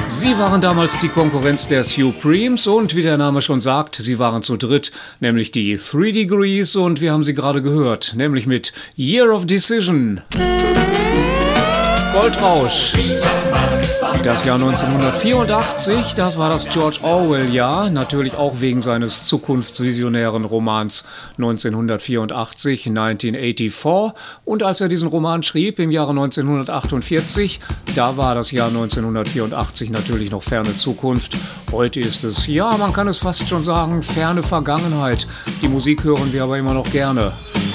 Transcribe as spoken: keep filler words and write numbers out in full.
Sie waren damals die Konkurrenz der Supremes und wie der Name schon sagt, sie waren zu dritt, nämlich die Three Degrees und wir haben sie gerade gehört, nämlich mit Year of Decision. Goldrausch. Das Jahr neunzehnhundertvierundachtzig, das war das George Orwell-Jahr, natürlich auch wegen seines zukunftsvisionären Romans neunzehnhundertvierundachtzig, neunzehnhundertvierundachtzig. Und als er diesen Roman schrieb im Jahre neunzehnhundertachtundvierzig, da war das Jahr neunzehnhundertvierundachtzig natürlich noch ferne Zukunft. Heute ist es, ja, man kann es fast schon sagen, ferne Vergangenheit. Die Musik hören wir aber immer noch gerne.